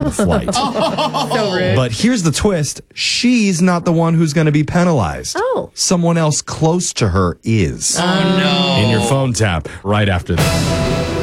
her flight. So rude. But here's the twist. She's not the one who's going to be penalized. Oh. Someone else close to her is. Oh, no. In your phone tap right after this.